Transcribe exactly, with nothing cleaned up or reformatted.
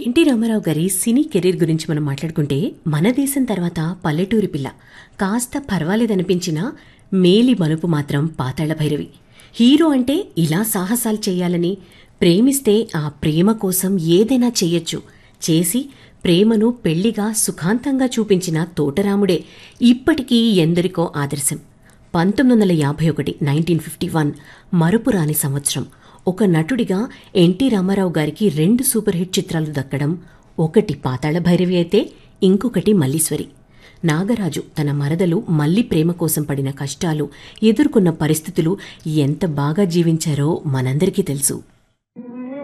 NT Ramarao గారి సినీ career గురించి మనం మాట్లాడుకుంటే మన దేశం తర్వాత పల్లెటూరి పిల్ల కాస్త పర్వాలేదనిపించినా మేలి మలుపు మాత్రం పాతాళ భైరవి. హీరో అంటే ఇలా సాహసాలు చేయాలని, ప్రేమిస్తే ఆ ప్రేమ కోసం ఏదైనా చెయ్యొచ్చు, చేసి ప్రేమను పెళ్లిగా సుఖాంతంగా చూపించిన తోటరాముడే ఇప్పటికీ ఎందరికో ఆదర్శం. పంతొమ్మిది వందల యాభై ఒకటి నైన్టీన్ ఫిఫ్టీ వన్ మరుపురాని సంవత్సరం. ఒక నటుడిగా ఎన్టీ రామారావు గారికి రెండు సూపర్ హిట్ చిత్రాలు దక్కడం, ఒకటి పాతాళ భైరవి అయితే ఇంకొకటి మల్లీశ్వరి. నాగరాజు తన మరదలు మల్లి ప్రేమ కోసం పడిన కష్టాలు, ఎదుర్కొన్న పరిస్థితులు ఎంత బాగా జీవించారో మనందరికీ తెలుసు.